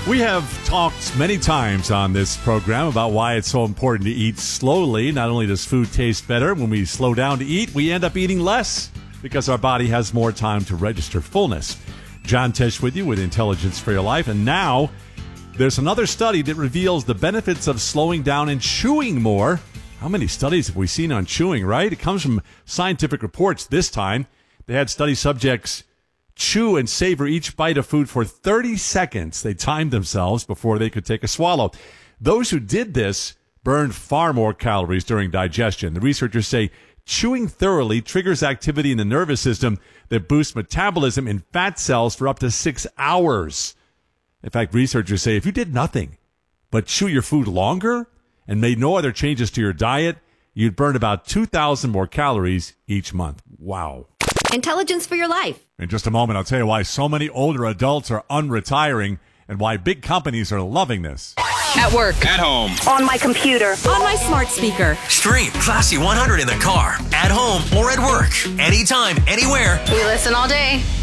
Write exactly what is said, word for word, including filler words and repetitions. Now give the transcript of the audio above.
We have talked many times on this program about why it's so important to eat slowly. Not only does food taste better when we slow down to eat, we end up eating less because our body has more time to register fullness. John Tesh with you with Intelligence for Your Life. And now there's another study that reveals the benefits of slowing down and chewing more. How many studies have we seen on chewing, right? It comes from Scientific Reports this time. They had study subjects chew and savor each bite of food for thirty seconds. They timed themselves before they could take a swallow. Those who did this burned far more calories during digestion. The researchers say chewing thoroughly triggers activity in the nervous system that boosts metabolism in fat cells for up to six hours. In fact, researchers say if you did nothing but chew your food longer and made no other changes to your diet, you'd burn about two thousand more calories each month. Wow. Intelligence for Your Life. In just a moment, I'll tell you why so many older adults are unretiring and why big companies are loving this. At work. At home. On my computer. On my smart speaker. Stream Classy one hundred in the car, at home, or at work. Anytime, anywhere. We listen all day.